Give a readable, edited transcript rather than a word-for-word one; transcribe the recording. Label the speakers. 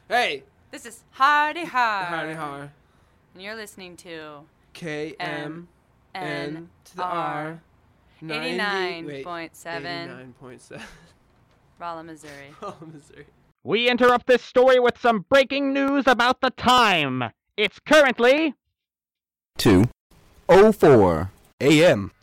Speaker 1: Hey!
Speaker 2: This is Hardy Har.
Speaker 1: Hardy Har.
Speaker 2: And you're listening to
Speaker 1: KMN to the R.
Speaker 2: 89.7
Speaker 1: 89.7.
Speaker 2: Rolla, Missouri.
Speaker 1: Rolla, Missouri.
Speaker 3: We interrupt this story with some breaking news about the time. It's currently
Speaker 4: 2:04 a.m.